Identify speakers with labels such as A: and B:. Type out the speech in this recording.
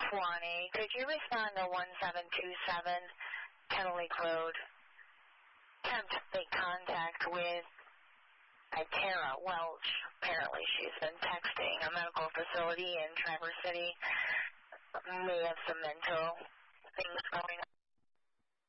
A: 20. Could you respond to 1727 Kettle Lake Road? Attempt to make contact with Tara Welch. Apparently she's been texting a medical facility in Traverse City. May have some mental things going on.